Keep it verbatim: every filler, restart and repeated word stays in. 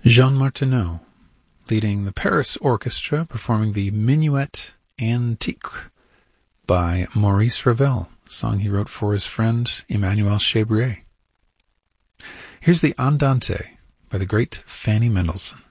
Jean Martineau, leading the Paris Orchestra, performing the Minuet Antique by Maurice Ravel, a song he wrote for his friend Emmanuel Chabrier. Here's the Andante by the great Fanny Mendelssohn.